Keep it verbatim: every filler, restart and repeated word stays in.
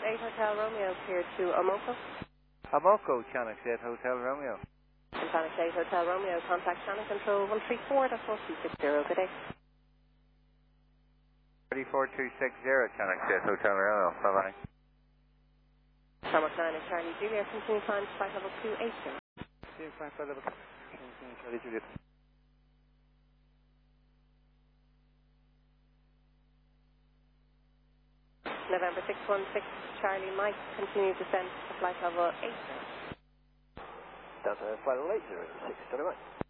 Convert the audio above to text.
eight Hotel Romeo here to Omoko. Omoko, Channel eight Hotel Romeo. And Channel eight Hotel Romeo, contact channel control one three four point four two six zero. Good day. three four two six zero, Channel eight Hotel Romeo. Bye-bye. Tarmac nine and Charlie Juliet, continue climb to flight level two eight zero. Continue climb flight level two eight zero, Charlie Juliet. November six one six, Charlie Mike, continue descent to flight level eight zero. Down to flight level eight zero, six, Charlie Mike.